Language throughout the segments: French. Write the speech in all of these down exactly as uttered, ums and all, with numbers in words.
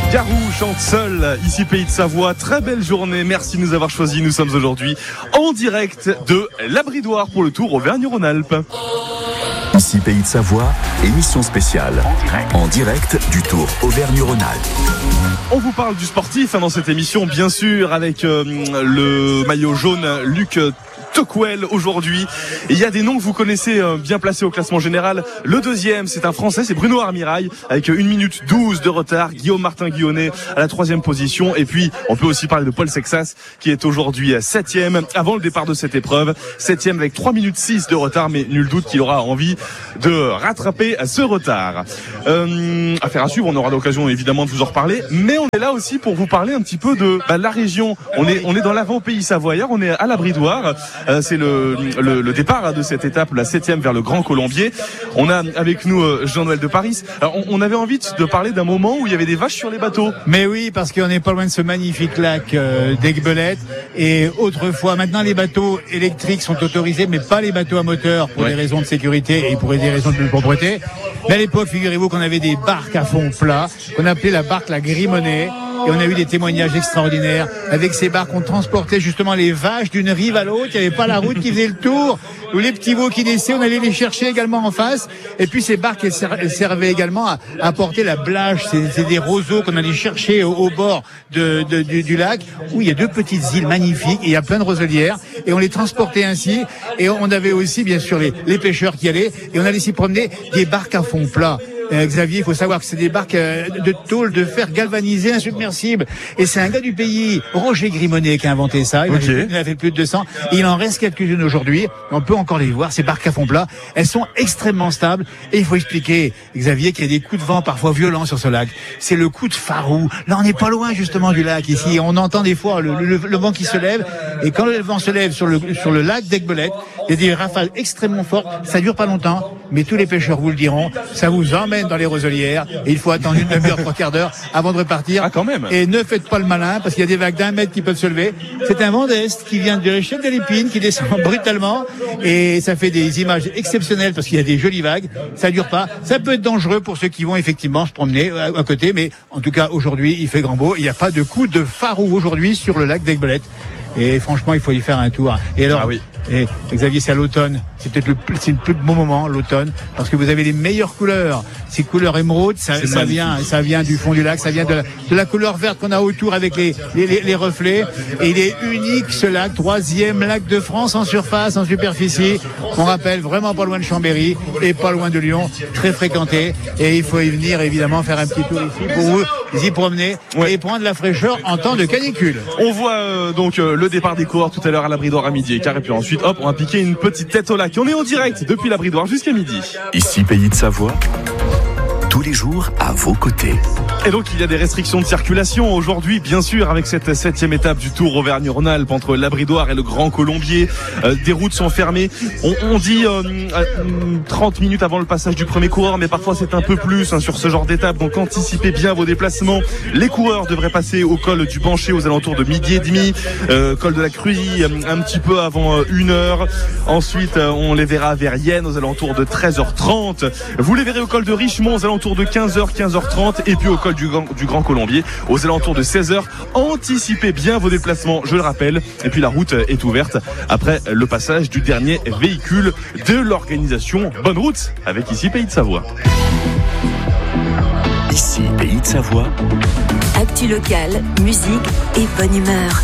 Garou chante seul, ici Pays de Savoie. Très belle journée, merci de nous avoir choisis. Nous sommes aujourd'hui en direct de l'Abridoire pour le Tour Auvergne-Rhône-Alpes. Ici Pays de Savoie, émission spéciale en direct, en direct du Tour Auvergne-Rhône-Alpes. On vous parle du sportif hein, dans cette émission, bien sûr, avec euh, le maillot jaune Luc Tocquel aujourd'hui. Et il y a des noms que vous connaissez euh, bien placés au classement général. Le deuxième, c'est un Français, c'est Bruno Armirail, avec une minute douze de retard. Guillaume Martin-Guillonnet à la troisième position. Et puis, on peut aussi parler de Paul Sexas, qui est aujourd'hui septième avant le départ de cette épreuve. Septième avec trois minutes six de retard, mais nul doute qu'il aura envie de rattraper ce retard. Euh, affaire à suivre, on aura l'occasion évidemment de vous en reparler. Mais on est là aussi pour vous parler un petit peu de bah, la région. On est, on est dans l'avant-pays savoyard, on est à l'Abridoire. Euh, c'est le, le, le départ hein, de cette étape, la septième vers le Grand Colombier. On a avec nous euh, Jean-Noël de Paris. Alors, on, on avait envie de parler d'un moment où il y avait des vaches sur les bateaux. Mais oui, parce qu'on n'est pas loin de ce magnifique lac euh, d'Aiguebelette. Et autrefois, maintenant les bateaux électriques sont autorisés, mais pas les bateaux à moteur pour ouais. des raisons de sécurité et pour des raisons de propreté. Mais à l'époque, figurez-vous qu'on avait des barques à fond plat, qu'on appelait la barque la Grimonnet. Et on a eu des témoignages extraordinaires. Avec ces barques, on transportait justement les vaches d'une rive à l'autre. Il n'y avait pas la route qui faisait le tour. Ou les petits veaux qui naissaient, on allait les chercher également en face. Et puis ces barques, elles, ser- elles servaient également à apporter la blâche. C'est, c'est des roseaux qu'on allait chercher au, au bord de, de, du, du lac, où il y a deux petites îles magnifiques. Et il y a plein de roselières. Et on les transportait ainsi. Et on avait aussi, bien sûr, les, les pêcheurs qui allaient. Et on allait s'y promener des barques à fond plat. Euh, Xavier, il faut savoir que c'est des barques euh, de tôle de fer galvanisé insubmersible. Et c'est un gars du pays, Roger Grimonnet, qui a inventé ça. Il, okay. a, fait, il a fait plus de deux cents. Et il en reste quelques-unes aujourd'hui. On peut encore les voir, ces barques à fond plat. Elles sont extrêmement stables. Et il faut expliquer, Xavier, qu'il y a des coups de vent parfois violents sur ce lac. C'est le coup de Farou. Là, on n'est pas loin justement du lac ici. On entend des fois le, le, le vent qui se lève. Et quand le vent se lève sur le, sur le lac d'Aiguebelette, il y a des rafales extrêmement fortes. Ça dure pas longtemps, mais tous les pêcheurs vous le diront. Ça vous emmène dans les roselières et il faut attendre une demi-heure, trois quarts d'heure avant de repartir. Ah, quand même. Et ne faites pas le malin parce qu'il y a des vagues d'un mètre qui peuvent se lever. C'est un vent d'est qui vient de l'échelle de l'Épine qui descend brutalement et ça fait des images exceptionnelles parce qu'il y a des jolies vagues. Ça dure pas. Ça peut être dangereux pour ceux qui vont effectivement se promener à, à côté, mais en tout cas aujourd'hui il fait grand beau. Il n'y a pas de coup de Farou aujourd'hui sur le lac d'Aiguebelette. Et franchement, il faut y faire un tour. Et alors, ah oui. et Xavier, c'est à l'automne. C'est peut-être le plus, c'est le plus bon moment, l'automne, parce que vous avez les meilleures couleurs. Ces couleurs émeraude, ça, ça vient, ça vient du fond du lac, ça vient de la, de la couleur verte qu'on a autour avec les, les, les, les reflets. Et il est unique, ce lac, troisième lac de France en surface, en superficie. On rappelle, vraiment pas loin de Chambéry et pas loin de Lyon, très fréquenté. Et il faut y venir, évidemment, faire un petit tour ici pour vous y promener ouais. et prendre la fraîcheur en temps de canicule. On voit euh, donc euh, le départ des coureurs tout à l'heure à l'Abridoire à midi et quart, et puis ensuite, hop, on va piquer une petite tête au lac. On est en direct depuis l'Abridoire jusqu'à midi. Ici Pays de Savoie, tous les jours à vos côtés. Et donc il y a des restrictions de circulation aujourd'hui, bien sûr, avec cette septième étape du Tour Auvergne-Rhône-Alpes entre l'Abridoire et le Grand Colombier. Euh, des routes sont fermées. On, on dit euh, trente minutes avant le passage du premier coureur, mais parfois c'est un peu plus hein, sur ce genre d'étape. Donc anticipez bien vos déplacements. Les coureurs devraient passer au col du Bancher aux alentours de midi et demi, euh, col de la Cruie un petit peu avant euh, une heure. Ensuite, euh, on les verra à Verrières aux alentours de treize heures trente. Vous les verrez au col de Richemont aux alentours de quinze heures, quinze heures trente, et puis au col du Grand, du Grand Colombier aux alentours de seize heures. Anticipez bien vos déplacements, je le rappelle. Et puis la route est ouverte après le passage du dernier véhicule de l'organisation. Bonne route avec Ici Pays de Savoie. Ici Pays de Savoie. Actu locale, musique et bonne humeur.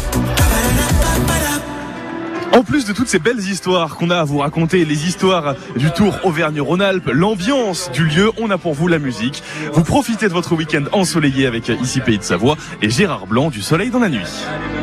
En plus de toutes ces belles histoires qu'on a à vous raconter, les histoires du Tour Auvergne-Rhône-Alpes, l'ambiance du lieu, on a pour vous la musique. Vous profitez de votre week-end ensoleillé avec Ici Pays de Savoie et Gérard Blanc du Soleil dans la nuit.